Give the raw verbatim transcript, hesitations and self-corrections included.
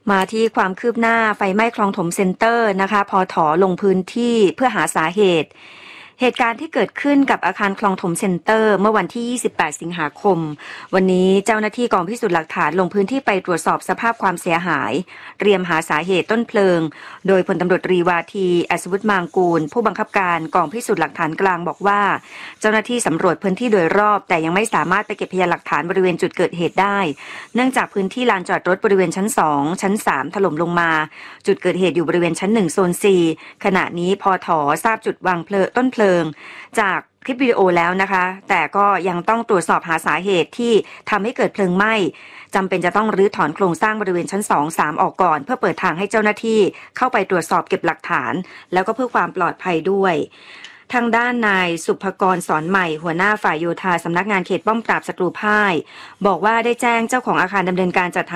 มาที่ความคืบหน้าไฟไหม้คลองถมเซ็นเตอร์นะคะพอถอลงพื้นที่เพื่อหาสาเหตุเหตุการณ์ที่เกิดขึ้นกับอาคารคลองถมเซ็นเตอร์เมื่อวันที่ยี่สิบแปดสิงหาคมวันนี้เจ้าหน้าที่กองพิสูจน์หลักฐานลงพื้นที่ไปตรวจสอบสภาพความเสียหายเตรียมหาสาเหตุต้นเพลิงโดยพลตำรวจตรีวาทีอัศวุฒิมางกูลผู้บังคับการกองพิสูจน์หลักฐานกลางบอกว่าเจ้าหน้าที่สำรวจพื้นที่โดยรอบแต่ยังไม่สามารถไปเก็บพยานหลักฐานบริเวณจุดเกิดเหตุได้เนื่องจากพื้นที่ลานจอดรถบริเวณชั้นสองชั้นสามถล่มลงมาจุดเกิดเหตุอยู่บริเวณชั้นหนึ่งโซน ซี ขณะนี้พอถอทราบจุดวางเพลิงต้นเพลิงจากคลิปวิดีโอแล้วนะคะแต่ก็ยังต้องตรวจสอบหาสาเหตุที่ทำให้เกิดเพลิงไหม้จำเป็นจะต้องรื้อถอนโครงสร้างบริเวณชั้นสอง สามออกก่อนเพื่อเปิดทางให้เจ้าหน้าที่เข้าไปตรวจสอบเก็บหลักฐานแล้วก็เพื่อความปลอดภัยด้วยทางด้านนายสุภกรสอนใหม่หัวหน้าฝ่ายโยธาสำนักงานเขตป้อมปราบศัตรูพ่ายบอกว่าได้แจ้งเจ้าของอาคารดำเนินการจัด